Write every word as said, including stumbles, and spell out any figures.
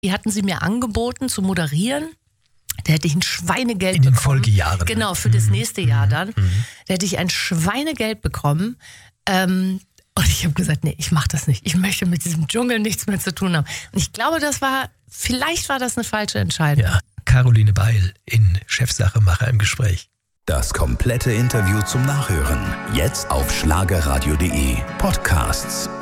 Die hatten sie mir angeboten zu moderieren. Da hätte ich ein Schweinegeld In den bekommen. Folgejahren. Genau, für das nächste Jahr dann. Mhm. Da hätte ich ein Schweinegeld bekommen. Ähm, und ich habe gesagt, nee, ich mache das nicht. Ich möchte mit diesem Dschungel nichts mehr zu tun haben. Und ich glaube, das war, vielleicht war das eine falsche Entscheidung. Ja, Caroline Beil in Chefsache Macher im Gespräch. Das komplette Interview zum Nachhören. Jetzt auf schlagerradio punkt de Podcasts.